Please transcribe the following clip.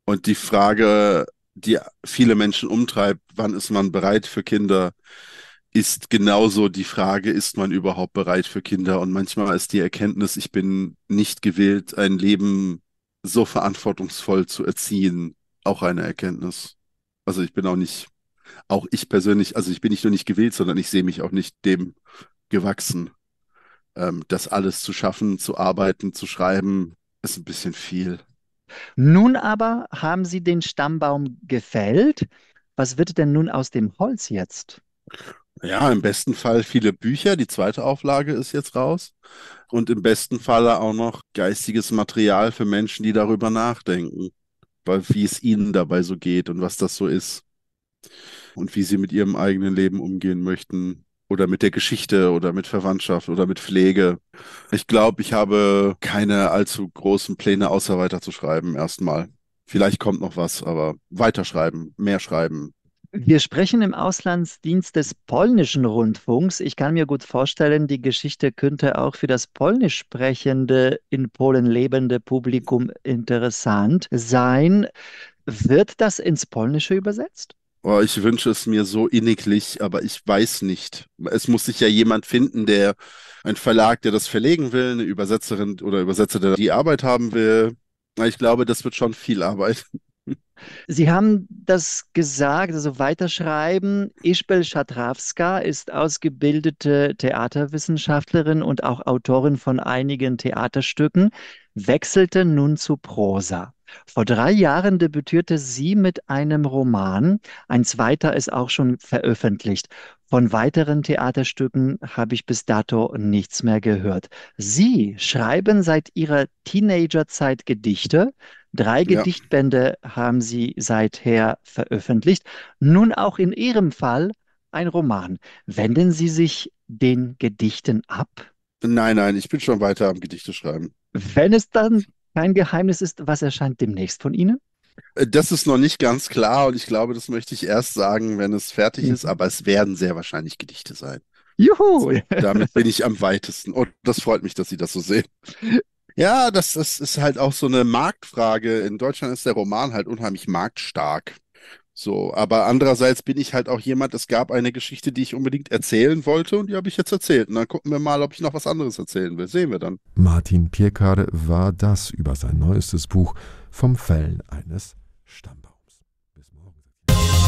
Und die Frage, die viele Menschen umtreibt, wann ist man bereit für Kinder, ist genauso die Frage, ist man überhaupt bereit für Kinder? Und manchmal ist die Erkenntnis, ich bin nicht gewillt, ein Leben so verantwortungsvoll zu erziehen, auch eine Erkenntnis. Also ich bin auch nicht, auch ich persönlich, also ich bin nicht nur nicht gewillt, sondern ich sehe mich auch nicht dem gewachsen. Das alles zu schaffen, zu arbeiten, zu schreiben, ist ein bisschen viel. Nun aber haben Sie den Stammbaum gefällt. Was wird denn nun aus dem Holz jetzt? Ja, im besten Fall viele Bücher. Die zweite Auflage ist jetzt raus. Und im besten Falle auch noch geistiges Material für Menschen, die darüber nachdenken, weil wie es ihnen dabei so geht und was das so ist und wie sie mit ihrem eigenen Leben umgehen möchten oder mit der Geschichte oder mit Verwandtschaft oder mit Pflege. Ich glaube, ich habe keine allzu großen Pläne, außer weiterzuschreiben erstmal. Vielleicht kommt noch was, aber weiterschreiben, mehr schreiben. Wir sprechen im Auslandsdienst des polnischen Rundfunks. Ich kann mir gut vorstellen, die Geschichte könnte auch für das polnisch sprechende, in Polen lebende Publikum interessant sein. Wird das ins Polnische übersetzt? Oh, ich wünsche es mir so inniglich, aber ich weiß nicht. Es muss sich ja jemand finden, ein Verlag, der das verlegen will, eine Übersetzerin oder Übersetzer, der die Arbeit haben will. Ich glaube, das wird schon viel Arbeit. Sie haben das gesagt, also weiterschreiben. Ischbel Szatrawska ist ausgebildete Theaterwissenschaftlerin und auch Autorin von einigen Theaterstücken, wechselte nun zu Prosa. Vor 3 Jahren debütierte sie mit einem Roman. Ein zweiter ist auch schon veröffentlicht. Von weiteren Theaterstücken habe ich bis dato nichts mehr gehört. Sie schreiben seit ihrer Teenagerzeit Gedichte. 3 Gedichtbände haben Sie seither veröffentlicht. Nun auch in Ihrem Fall ein Roman. Wenden Sie sich den Gedichten ab? Nein, nein, ich bin schon weiter am Gedichte schreiben. Wenn es dann kein Geheimnis ist, was erscheint demnächst von Ihnen? Das ist noch nicht ganz klar und ich glaube, das möchte ich erst sagen, wenn es fertig ist, Mhm. aber es werden sehr wahrscheinlich Gedichte sein. Juhu! So, damit bin ich am weitesten. Und das freut mich, dass Sie das so sehen. Ja, das ist halt auch so eine Marktfrage. In Deutschland ist der Roman halt unheimlich marktstark. So, aber andererseits bin ich halt auch jemand, es gab eine Geschichte, die ich unbedingt erzählen wollte und die habe ich jetzt erzählt. Und dann gucken wir mal, ob ich noch was anderes erzählen will. Sehen wir dann. Martin Pierkade war das über sein neuestes Buch Vom Fällen eines Stammes.